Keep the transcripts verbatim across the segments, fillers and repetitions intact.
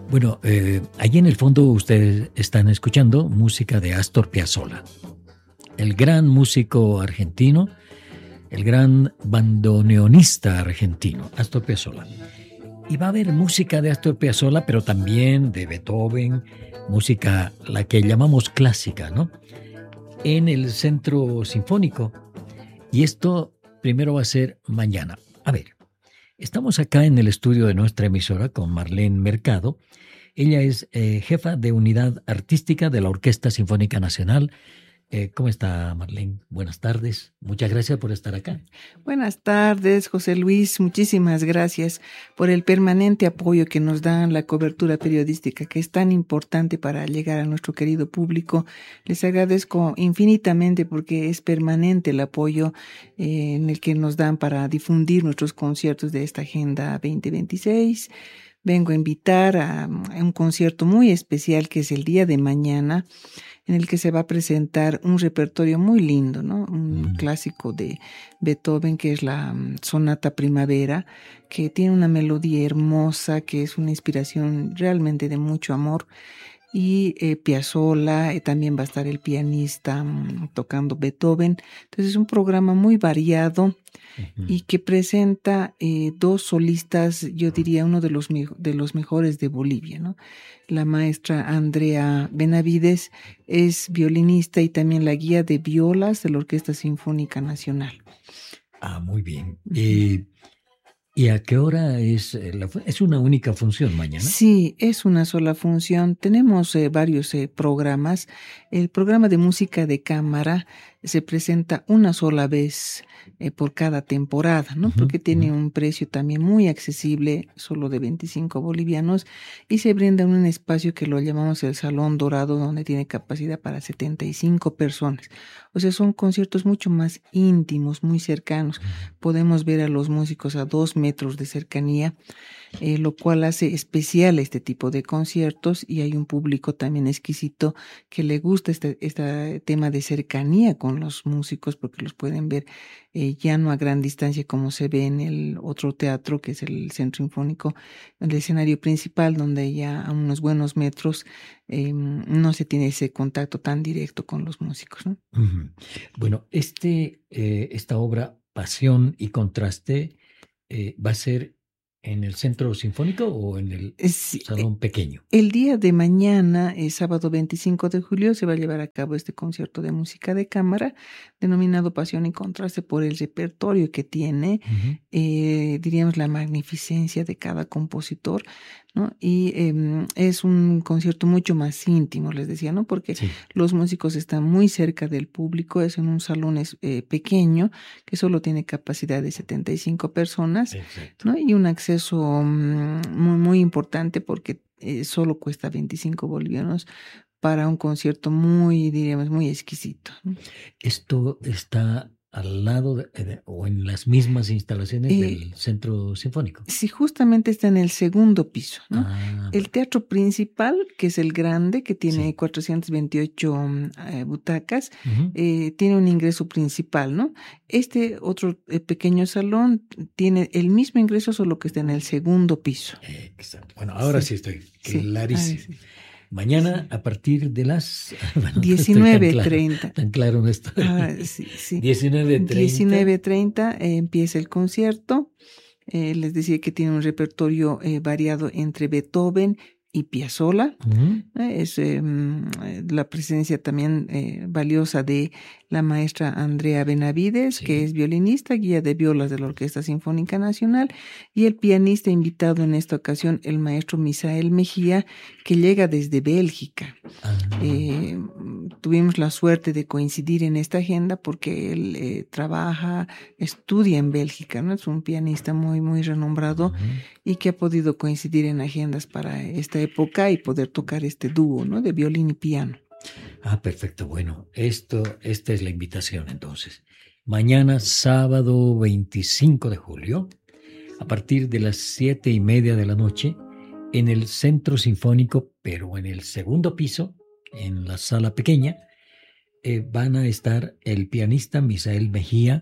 Bueno, eh, allí en el fondo ustedes están escuchando música de Astor Piazzolla, el gran músico argentino, el gran bandoneonista argentino, Astor Piazzolla. Y va a haber música de Astor Piazzolla, pero también de Beethoven, música la que llamamos clásica, ¿no? En el Centro Sinfónico. Y esto primero va a ser mañana. A ver, estamos acá en el estudio de nuestra emisora con Marlene Mercado. Ella es eh, jefa de unidad artística de la Orquesta Sinfónica Nacional. Eh, ¿Cómo está, Marlene? Buenas tardes. Muchas gracias por estar acá. Buenas tardes, José Luis. Muchísimas gracias por el permanente apoyo que nos dan la cobertura periodística, que es tan importante para llegar a nuestro querido público. Les agradezco infinitamente porque es permanente el apoyo eh, en el que nos dan para difundir nuestros conciertos de esta Agenda veinte veintiséis. Vengo a invitar a, a un concierto muy especial que es el día de mañana, en el que se va a presentar un repertorio muy lindo, ¿no? Un mm. clásico de Beethoven, que es la um, Sonata Primavera, que tiene una melodía hermosa, que es una inspiración realmente de mucho amor. Y eh, Piazzolla, eh, también va a estar el pianista um, tocando Beethoven. Entonces es un programa muy variado uh-huh. y que presenta eh, dos solistas, yo diría uno de los, me- de los mejores de Bolivia, ¿no? La maestra Andrea Benavides es violinista y también la guía de violas de la Orquesta Sinfónica Nacional. Ah, muy bien. Uh-huh. Eh, ¿Y a qué hora es la fu- ¿Es una única función mañana? Sí, es una sola función. Tenemos eh, varios eh, programas. El programa de música de cámara se presenta una sola vez eh, por cada temporada, ¿no? Uh-huh, Porque tiene uh-huh. un precio también muy accesible, solo de veinticinco bolivianos, y se brinda un espacio que lo llamamos el Salón Dorado, donde tiene capacidad para setenta y cinco personas. O sea, son conciertos mucho más íntimos, muy cercanos. Uh-huh. Podemos ver a los músicos a dos metros de cercanía, eh, lo cual hace especial este tipo de conciertos, y hay un público también exquisito que le gusta este, este tema de cercanía con los músicos, porque los pueden ver eh, ya no a gran distancia como se ve en el otro teatro, que es el Centro Sinfónico, el escenario principal, donde ya a unos buenos metros eh, no se tiene ese contacto tan directo con los músicos, ¿no? Uh-huh. Bueno, este, eh, esta obra, Pasión y Contraste, eh, va a ser ¿en el Centro Sinfónico o en el Sí, salón pequeño? El día de mañana, el sábado veinticinco de julio, se va a llevar a cabo este concierto de música de cámara, denominado Pasión y Contraste, por el repertorio que tiene, uh-huh. eh, diríamos la magnificencia de cada compositor, ¿no? Y eh, es un concierto mucho más íntimo, les decía, ¿no? Porque sí. los músicos están muy cerca del público, es en un salón eh, pequeño, que solo tiene capacidad de setenta y cinco personas, ¿no? Y un acceso um, muy, muy importante, porque eh, solo cuesta veinticinco bolivianos para un concierto muy, diríamos, muy exquisito, ¿no? Esto está al lado de, de, o en las mismas instalaciones eh, del Centro Sinfónico. Sí, justamente está en el segundo piso, ¿no? Ah, el teatro principal, que es el grande, que tiene sí. cuatrocientas veintiocho uh, butacas, uh-huh. eh, tiene un ingreso principal, ¿no? Este otro eh, pequeño salón tiene el mismo ingreso, solo que está en el segundo piso. Exacto. Bueno, ahora sí, sí estoy clarísimo. Sí. Mañana sí. a partir de las bueno, diecinueve treinta. Tan claro no estoy. Ah, sí, sí. diecinueve treinta. diecinueve treinta eh, empieza el concierto. Eh, les decía que tiene un repertorio eh, variado entre Beethoven y Piazzolla. Uh-huh. Eh, es eh, la presencia también eh, valiosa de la maestra Andrea Benavides, sí. que es violinista, guía de violas de la Orquesta Sinfónica Nacional, y el pianista invitado en esta ocasión, el maestro Misael Mejía, que llega desde Bélgica. Uh-huh. Eh, tuvimos la suerte de coincidir en esta agenda porque él eh, trabaja, estudia en Bélgica, ¿no? Es un pianista muy, muy renombrado, uh-huh. y que ha podido coincidir en agendas para esta época y poder tocar este dúo, ¿no? De violín y piano. Ah, perfecto. Bueno, esto, esta es la invitación entonces. Mañana, sábado veinticinco de julio, a partir de las siete y media de la noche, en el Centro Sinfónico, pero en el segundo piso, en la sala pequeña, eh, van a estar el pianista Misael Mejía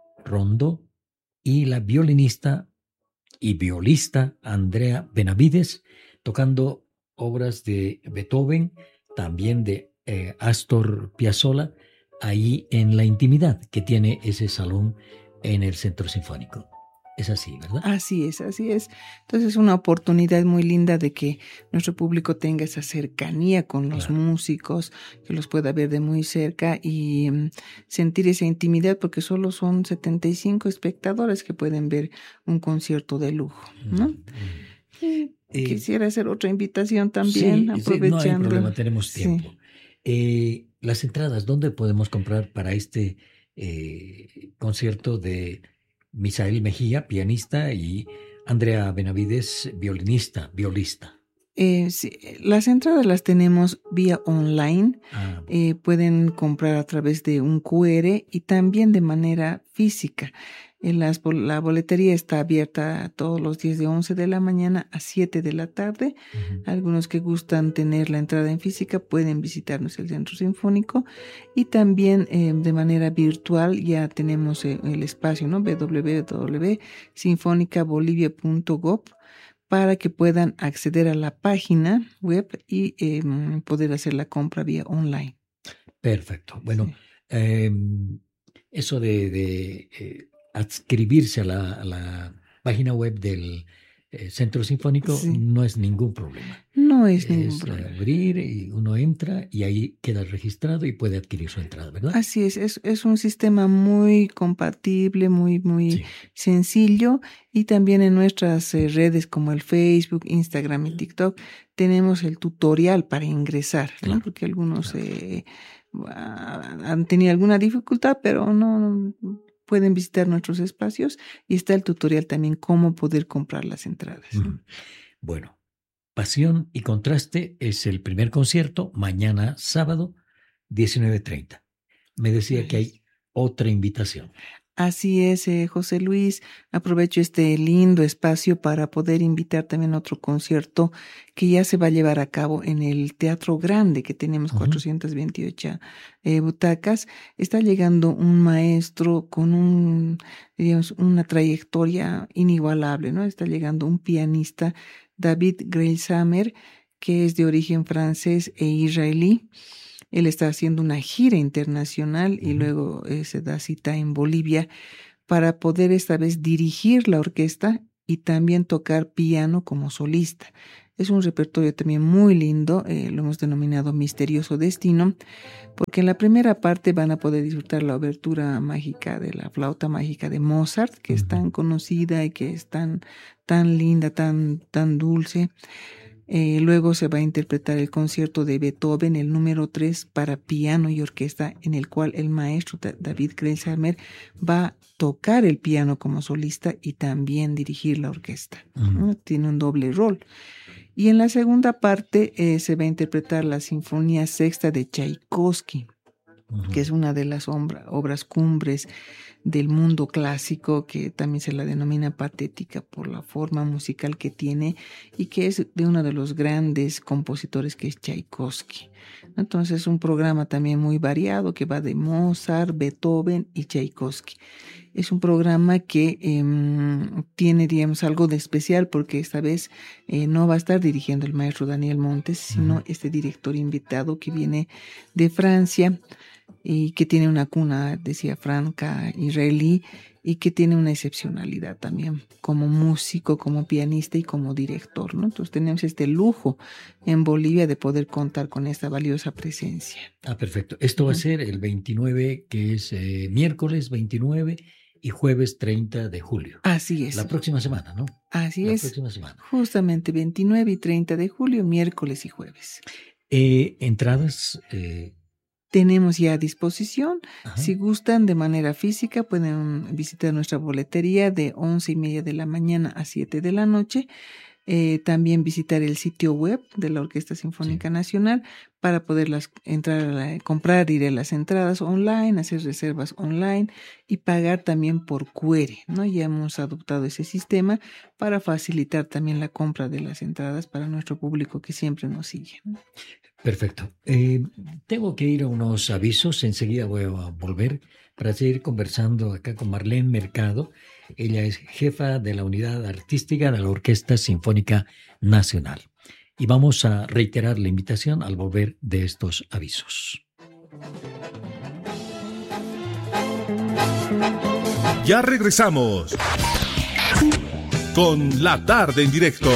Rondo y la violinista y violista Andrea Benavides, tocando obras de Beethoven, también de eh, Astor Piazzolla, ahí en la intimidad que tiene ese salón en el Centro Sinfónico. Es así, ¿verdad? Así es, así es. Entonces es una oportunidad muy linda de que nuestro público tenga esa cercanía con los Claro. músicos, que los pueda ver de muy cerca y um, sentir esa intimidad, porque solo son setenta y cinco espectadores que pueden ver un concierto de lujo, ¿no? Mm, mm. Y Eh, quisiera hacer otra invitación también, sí, sí, aprovechando. no hay problema, tenemos Sí. tiempo. Eh, las entradas, ¿dónde podemos comprar para este eh, concierto de Misael Mejía, pianista, y Andrea Benavides, violinista, violista? Eh, sí, las entradas las tenemos vía online. Ah, Eh, pueden comprar a través de un Q R y también de manera física. En las, la boletería está abierta todos los días de once de la mañana a siete de la tarde. ujú. Algunos que gustan tener la entrada en física pueden visitarnos el Centro Sinfónico y también eh, de manera virtual ya tenemos eh, el espacio, ¿no? w w w punto sinfónica bolivia punto gov para que puedan acceder a la página web y eh, poder hacer la compra vía online. Perfecto. Bueno, Sí. eh, eso de, de eh, adscribirse a la, a la página web del eh, Centro Sinfónico Sí. no es ningún problema. No es ningún Es problema. abrir y uno entra y ahí queda registrado y puede adquirir su entrada, ¿verdad? Así es, es, es un sistema muy compatible, muy, muy Sí. sencillo y también en nuestras eh, redes como el Facebook, Instagram y TikTok tenemos el tutorial para ingresar, ¿no? Claro, Porque algunos claro. eh, han tenido alguna dificultad, pero no, no pueden visitar nuestros espacios y está el tutorial también cómo poder comprar las entradas, ¿no? Ujú. Bueno, Pasión y Contraste es el primer concierto, mañana sábado, diecinueve treinta. Me decía que hay otra invitación. Así es, eh, José Luis. Aprovecho este lindo espacio para poder invitar también a otro concierto que ya se va a llevar a cabo en el Teatro Grande, que tenemos Ujú. cuatrocientas veintiocho eh, butacas. Está llegando un maestro con un, digamos, una trayectoria inigualable, ¿no? Está llegando un pianista, David Greilsamer, que es de origen francés e israelí. Él está haciendo una gira internacional y Ujú. luego eh, se da cita en Bolivia para poder esta vez dirigir la orquesta y también tocar piano como solista. Es un repertorio también muy lindo, eh, lo hemos denominado Misterioso Destino, porque en la primera parte van a poder disfrutar la obertura mágica de la flauta mágica de Mozart, que es Ujú. tan conocida y que es tan, tan linda, tan, tan dulce. Eh, luego se va a interpretar el concierto de Beethoven, el número tres, para piano y orquesta, en el cual el maestro David Greilsamer va a tocar el piano como solista y también dirigir la orquesta, ¿no? Ujú. Tiene un doble rol. Y en la segunda parte eh, se va a interpretar la Sinfonía Sexta de Tchaikovsky, Ujú. que es una de las obra, obras cumbres del mundo clásico, que también se la denomina patética por la forma musical que tiene y que es de uno de los grandes compositores que es Tchaikovsky. Entonces, un programa también muy variado que va de Mozart, Beethoven y Tchaikovsky. Es un programa que eh, tiene, digamos, algo de especial porque esta vez eh, no va a estar dirigiendo el maestro Daniel Montes, sino Ujú. este director invitado que viene de Francia y que tiene una cuna, decía, franca, israelí, y que tiene una excepcionalidad también como músico, como pianista y como director, ¿no? Entonces tenemos este lujo en Bolivia de poder contar con esta valiosa presencia. Ah, perfecto. Esto va a Ujú. ser el veintinueve, que es eh, miércoles veintinueve y jueves treinta de julio. Así es, La próxima semana, ¿no? así La es, próxima semana. justamente veintinueve y treinta de julio, miércoles y jueves. Eh, entradas, eh, Tenemos ya a disposición. ajá. Si gustan de manera física, pueden visitar nuestra boletería de once y media de la mañana a siete de la noche. Eh, también visitar el sitio web de la Orquesta Sinfónica Sí. Nacional para poderlas entrar a la- comprar, diré, las entradas online, hacer reservas online y pagar también por Q R, ¿no? Ya hemos adoptado ese sistema para facilitar también la compra de las entradas para nuestro público que siempre nos sigue, ¿no? Perfecto. Eh, tengo que ir a unos avisos. Enseguida voy a volver para seguir conversando acá con Marlene Mercado. Ella es jefa de la unidad artística de la Orquesta Sinfónica Nacional. y vamos a reiterar la invitación al volver de estos avisos. Ya regresamos con La Tarde en Directo.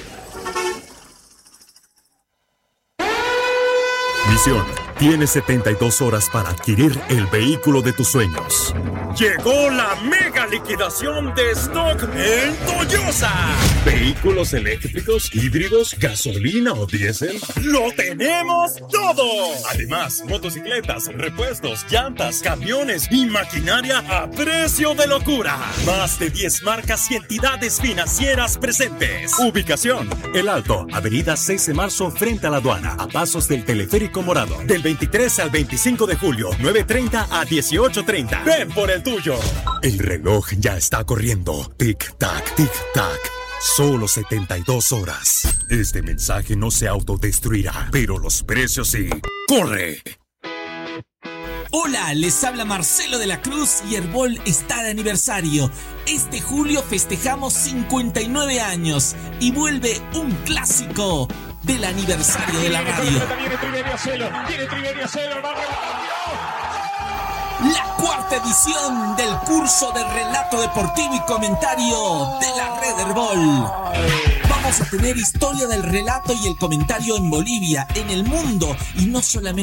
Misión: tienes setenta y dos horas para adquirir el vehículo de tus sueños. Llegó la mega liquidación de stock en Toyosa. ¿Vehículos eléctricos, híbridos, gasolina o diésel? ¡Lo tenemos todo! Además, motocicletas, repuestos, llantas, camiones y maquinaria a precio de locura. Más de diez marcas y entidades financieras presentes. Ubicación: El Alto, avenida seis de marzo frente a la aduana, a pasos del Teleférico Morado. Del veintitrés al veinticinco de julio, nueve treinta a dieciocho treinta. Ven por el tuyo. El reloj ya está corriendo. Tic-tac, tic-tac. Solo setenta y dos horas. Este mensaje no se autodestruirá, pero los precios sí. ¡Corre! Hola, les habla Marcelo de la Cruz y Herbol está de aniversario. Este julio festejamos cincuenta y nueve años y vuelve un clásico del aniversario de la radio. La cuarta edición del curso de relato deportivo y comentario de la Red Herbol. Vamos a tener historia del relato y el comentario en Bolivia, en el mundo y no solamente